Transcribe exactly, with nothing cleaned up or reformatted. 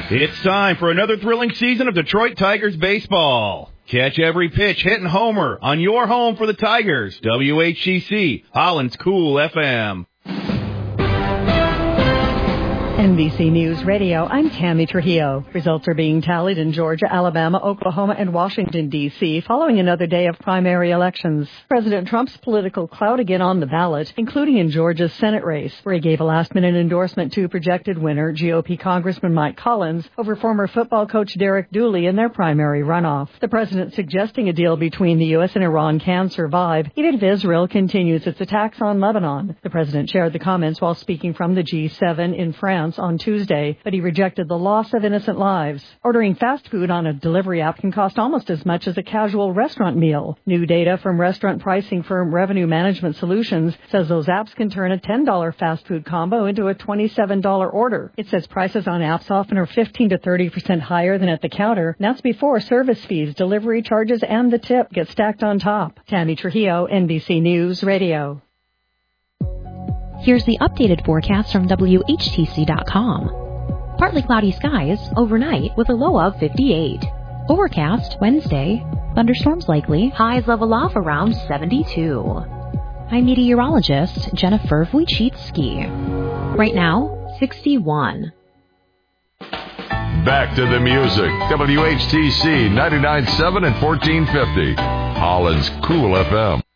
It's time for another thrilling season of Detroit Tigers baseball. Catch every pitch, hit, and homer on your home for the Tigers. W H T C, Holland's Cool F M. N B C News Radio, I'm Tammy Trujillo. Results are being tallied in Georgia, Alabama, Oklahoma, and Washington, D C, following another day of primary elections. President Trump's political clout again on the ballot, including in Georgia's Senate race, where he gave a last-minute endorsement to projected winner G O P Congressman Mike Collins over former football coach Derek Dooley in their primary runoff. The president suggesting a deal between the U S and Iran can survive, even if Israel continues its attacks on Lebanon. The president shared the comments while speaking from the G seven in France on Tuesday, but he rejected the loss of innocent lives. Ordering fast food on a delivery app can cost almost as much as a casual restaurant meal. New data from restaurant pricing firm Revenue Management Solutions says those apps can turn a ten dollars fast food combo into a twenty-seven dollars order. It says prices on apps often are fifteen to thirty percent higher than at the counter, and that's before service fees, delivery charges, and the tip get stacked on top. Tammy Trujillo, N B C News Radio. Here's the updated forecast from W H T C dot com. Partly cloudy skies overnight with a low of fifty-eight. Overcast Wednesday. Thunderstorms likely. Highs level off around seventy-two. I'm meteorologist Jennifer Wojcicki. Right now, sixty-one. Back to the music. W H T C ninety-nine point seven and fourteen fifty. Holland's Cool F M.